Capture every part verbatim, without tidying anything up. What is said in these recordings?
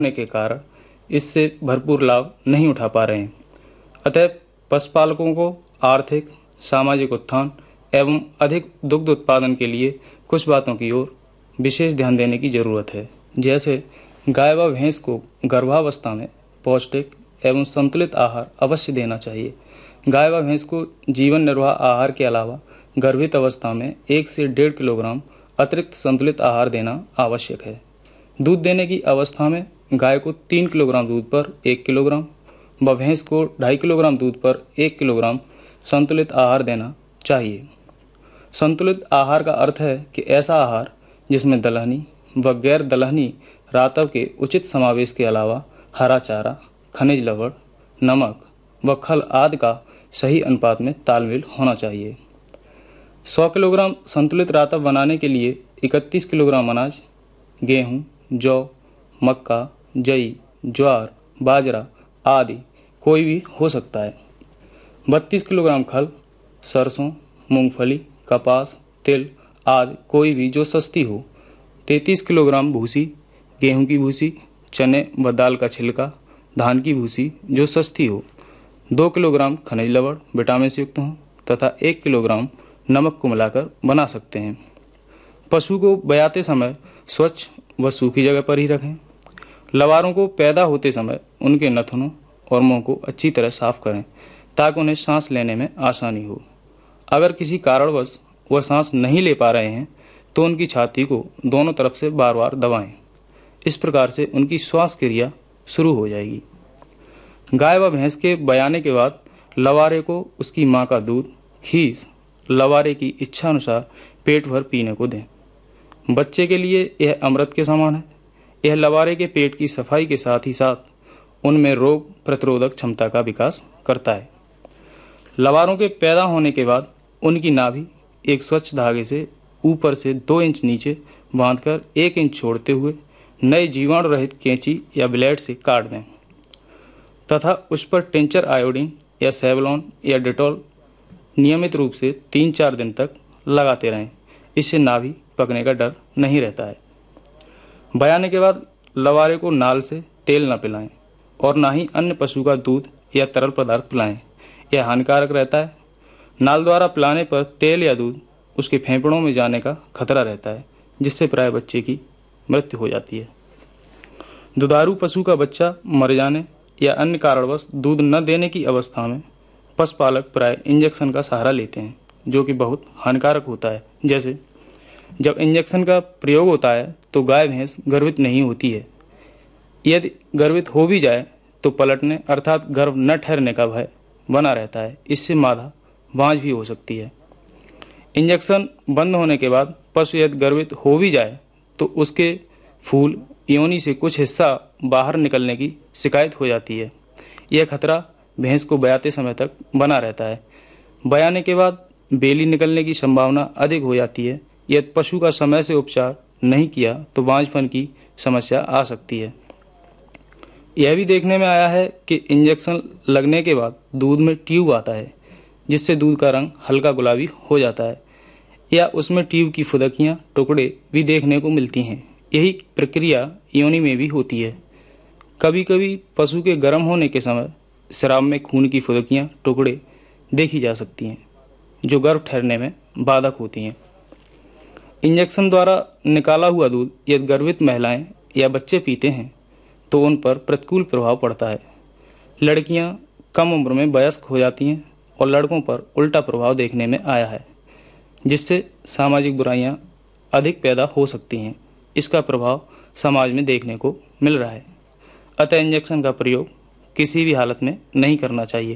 होने के कारण इससे भरपूर लाभ नहीं उठा पा रहे हैं। अतः पशुपालकों को आर्थिक, सामाजिक उत्थान एवं अधिक दुग्ध उत्पादन के लिए कुछ बातों की ओर विशेष ध्यान देने की जरूरत है। जैसे गाय व भैंस को गर्भावस्था में पौष्टिक एवं संतुलित आहार अवश्य देना चाहिए। गाय व भैंस को जीवन निर्वाह आहार के अलावा गर्भित अवस्था में एक से डेढ़ किलोग्राम अतिरिक्त संतुलित आहार देना आवश्यक है। दूध देने की अवस्था में गाय को तीन किलोग्राम दूध पर एक किलोग्राम व भैंस को ढाई किलोग्राम दूध पर एक किलोग्राम संतुलित आहार देना चाहिए। संतुलित आहार का अर्थ है कि ऐसा आहार जिसमें दलहनी व गैर दलहनी रातव के उचित समावेश के अलावा हरा चारा, खनिज लवण, नमक व खल आदि का सही अनुपात में तालमेल होना चाहिए। सौ किलोग्राम संतुलित रातव बनाने के लिए इकतीस किलोग्राम अनाज, गेहूं, जौ, मक्का, जई, ज्वार, बाजरा आदि कोई भी हो सकता है। बत्तीस किलोग्राम खल, सरसों, मूंगफली, कपास, तिल आदि कोई भी जो सस्ती हो। तैंतीस किलोग्राम भूसी, गेहूं की भूसी, चने व दाल का छिलका, धान की भूसी जो सस्ती हो। दो किलोग्राम खनिज लवण विटामिन से युक्त हों तथा एक किलोग्राम नमक को मिलाकर बना सकते हैं। पशु को बयाते समय स्वच्छ व सूखी जगह पर ही रखें। लवारों को पैदा होते समय उनके नथनों और मुंह को अच्छी तरह साफ करें ताकि उन्हें सांस लेने में आसानी हो। अगर किसी कारणवश वह सांस नहीं ले पा रहे हैं तो उनकी छाती को दोनों तरफ से बार बार दबाएं। इस प्रकार से उनकी श्वास क्रिया शुरू हो जाएगी। गाय व भैंस के बयाने के बाद लवारे को उसकी मां का दूध, खीस लवारे की इच्छा अनुसार पेट भर पीने को दें। बच्चे के लिए यह अमृत के समान है। यह लवारे के पेट की सफाई के साथ ही साथ उनमें रोग प्रतिरोधक क्षमता का विकास करता है। लवारों के पैदा होने के बाद उनकी नाभि एक स्वच्छ धागे से ऊपर से दो इंच नीचे बांधकर एक इंच छोड़ते हुए नए जीवाणु रहित कैंची या ब्लेड से काट दें तथा उस पर टिंचर आयोडीन या सेवलॉन या डेटॉल नियमित रूप से तीन चार दिन तक लगाते रहें। इससे नाभि पकने का डर नहीं रहता है। बयाने के बाद लवारे को नाल से तेल न पिलाएं और ना ही अन्य पशु का दूध या तरल पदार्थ पिलाएं। यह हानिकारक रहता है। नाल द्वारा पिलाने पर तेल या दूध उसके फेफड़ों में जाने का खतरा रहता है, जिससे प्राय बच्चे की मृत्यु हो जाती है। दुधारू पशु का बच्चा मर जाने या अन्य कारणवश दूध न देने की अवस्था में पशुपालक प्राय इंजेक्शन का सहारा लेते हैं, जो कि बहुत हानिकारक होता है। जैसे जब इंजेक्शन का प्रयोग होता है तो गाय भैंस गर्भित नहीं होती है। यदि गर्भित हो भी जाए तो पलटने अर्थात गर्भ न ठहरने का भय बना रहता है। इससे मादा बांझ भी हो सकती है। इंजेक्शन बंद होने के बाद पशु यदि गर्भित हो भी जाए तो उसके फूल योनि से कुछ हिस्सा बाहर निकलने की शिकायत हो जाती है। यह खतरा भैंस को बयाते समय तक बना रहता है। बयाने के बाद बेली निकलने की संभावना अधिक हो जाती है। यदि पशु का समय से उपचार नहीं किया तो बांझपन की समस्या आ सकती है। यह भी देखने में आया है कि इंजेक्शन लगने के बाद दूध में ट्यूब आता है, जिससे दूध का रंग हल्का गुलाबी हो जाता है या उसमें ट्यूब की फुदकियां टुकड़े भी देखने को मिलती हैं। यही प्रक्रिया योनि में भी होती है। कभी कभी पशु के गर्म होने के समय शराब में खून की फुदकियां टुकड़े देखी जा सकती हैं, जो गर्भ ठहरने में बाधक होती हैं। इंजेक्शन द्वारा निकाला हुआ दूध यदि गर्भित महिलाएं या बच्चे पीते हैं तो उन पर प्रतिकूल प्रभाव पड़ता है। लड़कियां कम उम्र में वयस्क हो जाती हैं और लड़कों पर उल्टा प्रभाव देखने में आया है, जिससे सामाजिक बुराइयां अधिक पैदा हो सकती हैं। इसका प्रभाव समाज में देखने को मिल रहा है। अतः इंजेक्शन का प्रयोग किसी भी हालत में नहीं करना चाहिए।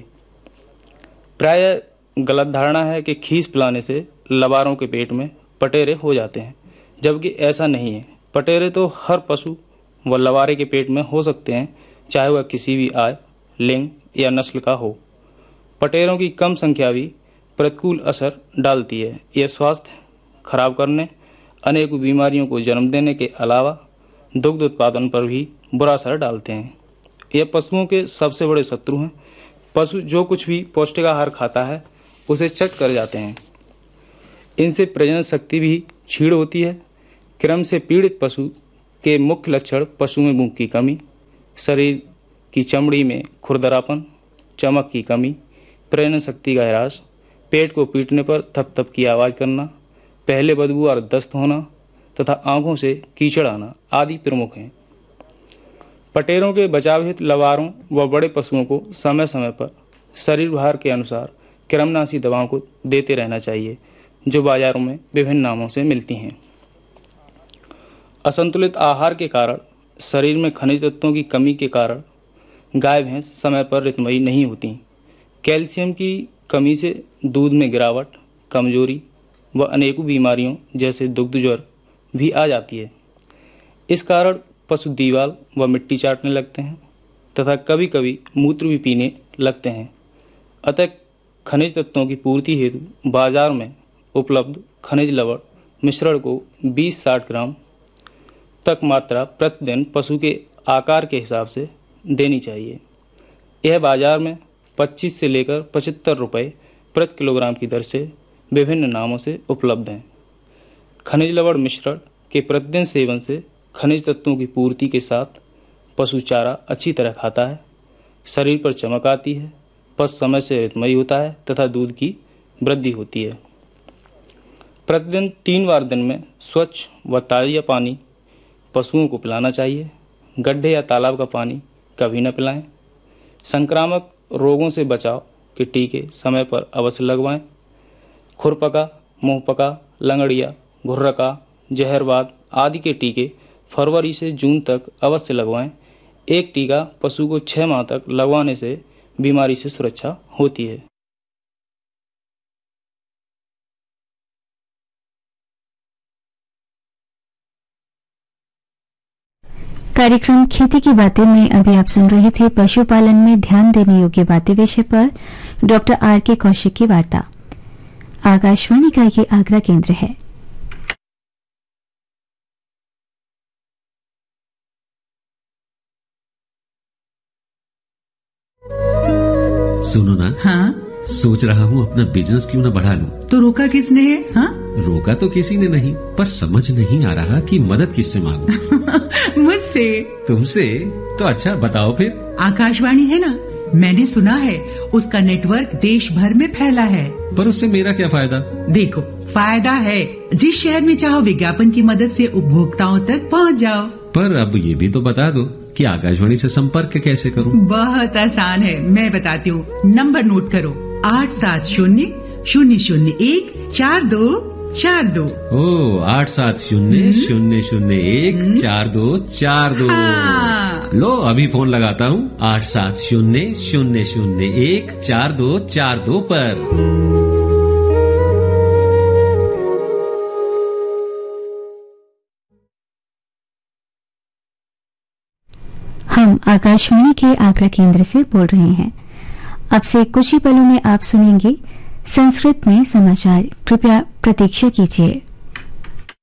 प्रायः गलत धारणा है कि खीस पिलाने से लवारों के पेट में पटेरे हो जाते हैं, जबकि ऐसा नहीं है। पटेरे तो हर पशु व लवारे के पेट में हो सकते हैं, चाहे वह किसी भी आय, लिंग या नस्ल का हो। पटेरों की कम संख्या भी प्रतिकूल असर डालती है। यह स्वास्थ्य खराब करने, अनेक बीमारियों को जन्म देने के अलावा दुग्ध उत्पादन पर भी बुरा असर डालते हैं। यह पशुओं के सबसे बड़े शत्रु हैं। पशु जो कुछ भी पौष्टिक आहार खाता है उसे चट कर जाते हैं। इनसे प्रजनन शक्ति भी क्षीण होती है। क्रम से पीड़ित पशु के मुख्य लक्षण पशु में भूख की कमी, शरीर की चमड़ी में खुरदरापन, चमक की कमी, प्रेरण शक्ति का ह्रास, पेट को पीटने पर थप थप की आवाज़ करना, पहले बदबू और दस्त होना तथा आंखों से कीचड़ आना आदि प्रमुख हैं। पटेरों के बचाव हित लवारों व बड़े पशुओं को समय समय पर शरीर भार के अनुसार कृमिनाशी दवाओं को देते रहना चाहिए, जो बाजारों में विभिन्न नामों से मिलती हैं। असंतुलित आहार के कारण, शरीर में खनिज तत्वों की कमी के कारण गाय भैंस समय पर ऋतुमयी नहीं होती। कैल्शियम की कमी से दूध में गिरावट, कमजोरी व अनेकों बीमारियों जैसे दुग्ध ज्वर भी आ जाती है। इस कारण पशु दीवाल व मिट्टी चाटने लगते हैं तथा कभी कभी मूत्र भी पीने लगते हैं। अतः खनिज तत्वों की पूर्ति हेतु बाजार में उपलब्ध खनिज लवण मिश्रण को बीस साठ ग्राम तक मात्रा प्रतिदिन पशु के आकार के हिसाब से देनी चाहिए। यह बाजार में पच्चीस से लेकर पचहत्तर रुपये प्रति किलोग्राम की दर से विभिन्न नामों से उपलब्ध हैं। खनिज लवण मिश्रण के प्रतिदिन सेवन से खनिज तत्वों की पूर्ति के साथ पशु चारा अच्छी तरह खाता है, शरीर पर चमक आती है, पशु समय से ऋतुमयी होता है तथा दूध की वृद्धि होती है। प्रतिदिन तीन बार दिन में स्वच्छ व ताज़ा पानी पशुओं को पिलाना चाहिए। गड्ढे या तालाब का पानी कभी न पिलाएं। संक्रामक रोगों से बचाव के टीके समय पर अवश्य लगवाएं। खुरपका, मुंहपका, लंगड़िया, घुर्रका, जहरवाद आदि के टीके फरवरी से जून तक अवश्य लगवाएं। एक टीका पशु को छः माह तक लगवाने से बीमारी से सुरक्षा होती है। कार्यक्रम खेती की बातें में अभी आप सुन रहे थे पशुपालन में ध्यान देने योग्य बातें विषय पर डॉक्टर आर के कौशिक की वार्ता। आकाशवाणी का ये आगरा केंद्र है। सुनो ना। हाँ? सोच रहा हूँ अपना बिजनेस क्यों ना बढ़ा लूं। तो रोका किसने है? हाँ? रोका तो किसी ने नहीं, पर समझ नहीं आ रहा कि मदद किससे मांगूं। मुझसे। तुमसे? तो अच्छा बताओ फिर। आकाशवाणी है ना, मैंने सुना है उसका नेटवर्क देश भर में फैला है। पर उससे मेरा क्या फायदा? देखो, फायदा है। जिस शहर में चाहो विज्ञापन की मदद से उपभोक्ताओं तक पहुँच जाओ। पर अब ये भी तो बता दो कि आकाशवाणी से संपर्क कैसे करूं? बहुत आसान है, मैं बताती हूँ। नंबर नोट करो, आठ सात शून्य शून्य शून्य एक चार दो चार दो। ओ, आठ सात शून्य शून्य शून्य एक चार दो चार दो। हाँ। लो अभी फोन लगाता हूँ आठ सात शून्य शून्य शून्य एक चार दो चार दो पर। हम आकाशवाणी के आगरा केंद्र से बोल रहे हैं। अब से कुछ ही पलों में आप सुनेंगे संस्कृत में समाचार। कृपया प्रतीक्षा कीजिए।